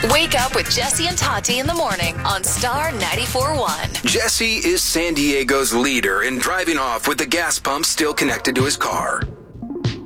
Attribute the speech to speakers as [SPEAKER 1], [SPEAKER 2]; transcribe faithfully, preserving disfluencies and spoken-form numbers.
[SPEAKER 1] Wake up with Jesse and Tati in the morning on Star ninety-four point one.
[SPEAKER 2] Jesse is San Diego's leader in driving off with the gas pump still connected to his car.